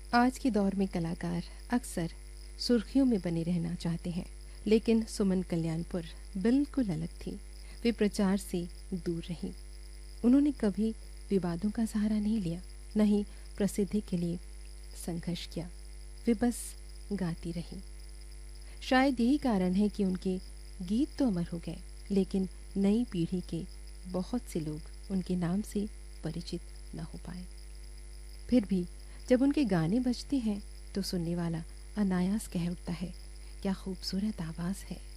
आज के दौर में कलाकार अक्सर सुर्खियों में बने रहना चाहते हैं, लेकिन सुमन कल्याणपुर बिल्कुल अलग थी। वे प्रचार से दूर रहीं। उन्होंने कभी विवादों का सहारा नहीं लिया, न ही प्रसिद्धि के लिए संघर्ष किया। वे बस गाती रहीं। शायद यही कारण है कि उनके गीत तो अमर हो गए, लेकिन नई पीढ़ी के बहुत से लोग उनके नाम से परिचित न हो पाए। फिर भी जब उनके गाने बजते हैं तो सुनने वाला अनायास कह उठता है, क्या खूबसूरत आवाज़ है।